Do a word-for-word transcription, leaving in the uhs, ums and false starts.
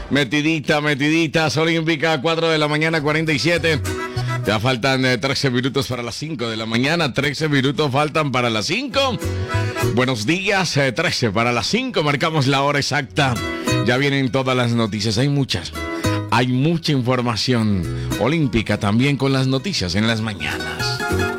Metidita, metidita, Olímpica, cuatro de la mañana, cuarenta y siete. Ya faltan eh, trece minutos para las cinco de la mañana, trece minutos faltan para las cinco. Buenos días, eh, trece para las cinco, marcamos la hora exacta. Ya vienen todas las noticias, hay muchas. Hay mucha información olímpica también con las noticias en las mañanas.